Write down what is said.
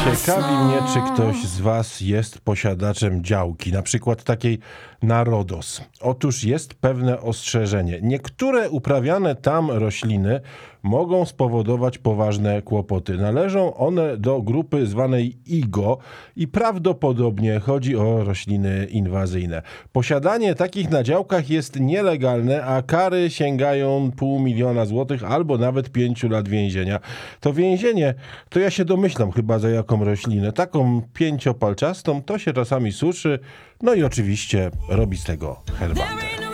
Ciekawi mnie, czy ktoś z was jest posiadaczem działki, na przykład takiej na RODOS. Otóż jest pewne ostrzeżenie. Niektóre uprawiane tam rośliny mogą spowodować poważne kłopoty. Należą one do grupy zwanej IGO i prawdopodobnie chodzi o rośliny inwazyjne. Posiadanie takich na działkach jest nielegalne, a kary sięgają 500 000 złotych albo nawet 5 lat więzienia. To więzienie, to ja się domyślam chyba za jaką roślinę. Taką pięciopalczastą to się czasami suszy, no i oczywiście robi z tego herbatę.